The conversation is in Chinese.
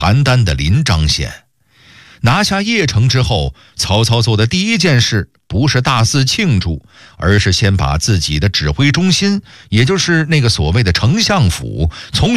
邯郸的临漳县。拿下邺城之后，曹操做的第一件事不是大肆庆祝，而是先把自己的指挥中心，也就是那个所谓的丞相府，从